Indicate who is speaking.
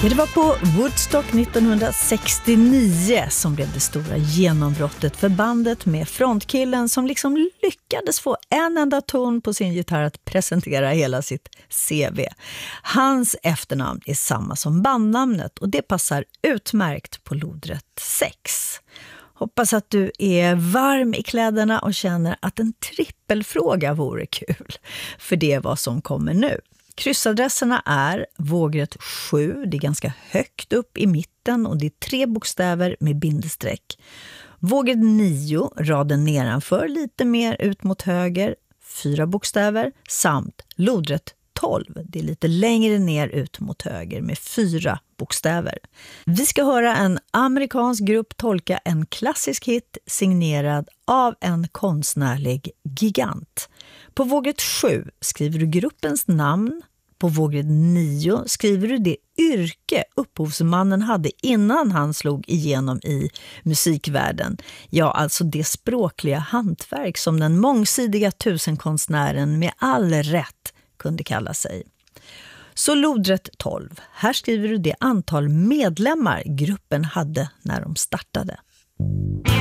Speaker 1: Ja, det var på Woodstock 1969 som blev det stora genombrottet för bandet med frontkillen som liksom lyckades få en enda ton på sin gitarr att presentera hela sitt CV. Hans efternamn är samma som bandnamnet och det passar utmärkt på lodrätt 6. Hoppas att du är varm i kläderna och känner att en trippelfråga vore kul. För det är vad som kommer nu. Kryssadresserna är vågrätt 7, det är ganska högt upp i mitten och det är 3 bokstäver med bindestreck. Vågrätt 9, raden nedanför lite mer ut mot höger, 4 bokstäver. Samt lodrätt 12, det är lite längre ner ut mot höger med 4 bokstäver. Vi ska höra en amerikansk grupp tolka en klassisk hit signerad av en konstnärlig gigant. På vågrätt 7 skriver du gruppens namn. På vågrätt 9 skriver du det yrke upphovsmannen hade innan han slog igenom i musikvärlden. Ja, alltså det språkliga hantverk som den mångsidiga tusenkonstnären med all rätt kunde kalla sig. Så lodrätt 12. Här skriver du det antal medlemmar gruppen hade när de startade.